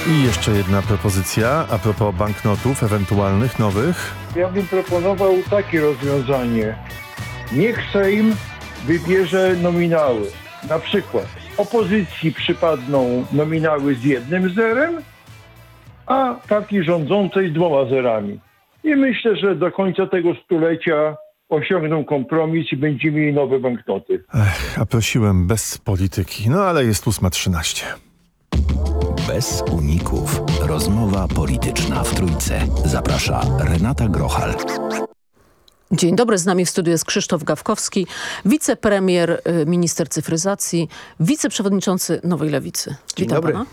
I jeszcze jedna propozycja a propos banknotów ewentualnych nowych. Ja bym proponował takie rozwiązanie. Niech Sejm wybierze nominały. Na przykład opozycji przypadną nominały z 1 zerem, a partii rządzącej z 2 zerami. I myślę, że do końca tego stulecia osiągną kompromis i będziemy mieli nowe banknoty. A prosiłem bez polityki, no ale jest 8:13. Bez uników. Rozmowa polityczna w Trójce. Zaprasza Renata Grochal. Dzień dobry, z nami w studiu jest Krzysztof Gawkowski, wicepremier, minister cyfryzacji, wiceprzewodniczący Nowej Lewicy. Dzień dobry. Pana.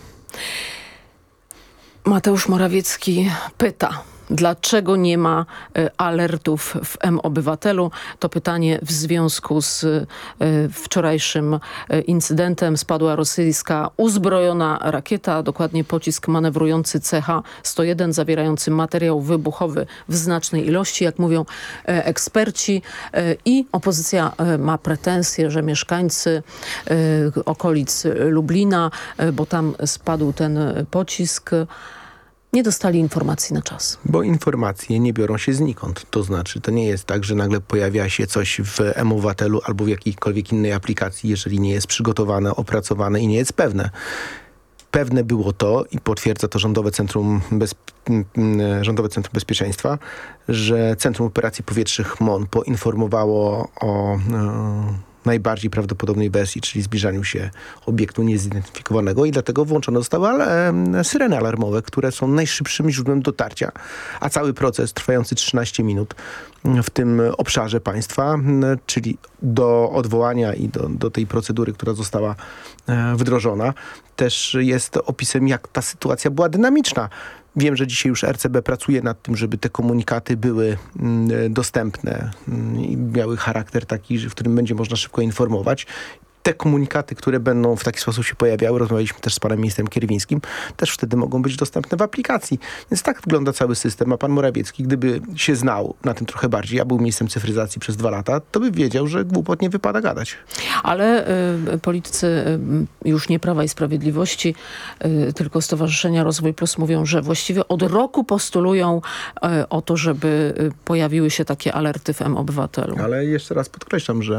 Mateusz Morawiecki pyta, dlaczego nie ma alertów w mObywatelu? To pytanie w związku z wczorajszym incydentem. Spadła rosyjska uzbrojona rakieta, dokładnie pocisk manewrujący CH-101, zawierający materiał wybuchowy w znacznej ilości, jak mówią eksperci. I opozycja ma pretensje, że mieszkańcy okolic Lublina, bo tam spadł ten pocisk, nie dostali informacji na czas. Bo informacje nie biorą się znikąd. To znaczy, to nie jest tak, że nagle pojawia się coś w mObywatelu albo w jakiejkolwiek innej aplikacji, jeżeli nie jest przygotowane, opracowane i nie jest pewne. Pewne było to i potwierdza to Rządowe Centrum Bezpieczeństwa, że Centrum Operacji Powietrznych MON poinformowało o najbardziej prawdopodobnej wersji, czyli zbliżaniu się obiektu niezidentyfikowanego i dlatego włączone zostały syreny alarmowe, które są najszybszym źródłem dotarcia, a cały proces trwający 13 minut w tym obszarze państwa, czyli do odwołania i do tej procedury, która została wdrożona, też jest opisem, jak ta sytuacja była dynamiczna. Wiem, że dzisiaj już RCB pracuje nad tym, żeby te komunikaty były dostępne i miały charakter taki, w którym będzie można szybko informować. Te komunikaty, które będą w taki sposób się pojawiały, rozmawialiśmy też z panem ministrem Kierwińskim, też wtedy mogą być dostępne w aplikacji. Więc tak wygląda cały system. A pan Morawiecki, gdyby się znał na tym trochę bardziej, ja był ministrem cyfryzacji przez 2 lata, to by wiedział, że głupot nie wypada gadać. Ale politycy już nie Prawa i Sprawiedliwości, tylko Stowarzyszenia Rozwój Plus mówią, że właściwie od roku postulują o to, żeby pojawiły się takie alerty w mObywatelu. Ale jeszcze raz podkreślam, że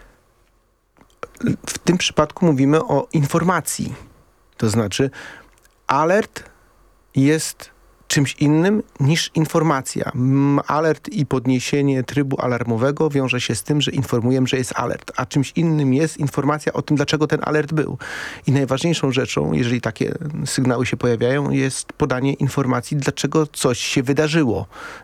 w tym przypadku mówimy o informacji. To znaczy alert jest czymś innym niż informacja. Alert i podniesienie trybu alarmowego wiąże się z tym, że informujemy, że jest alert, a czymś innym jest informacja o tym, dlaczego ten alert był. I najważniejszą rzeczą, jeżeli takie sygnały się pojawiają, jest podanie informacji, dlaczego coś się wydarzyło.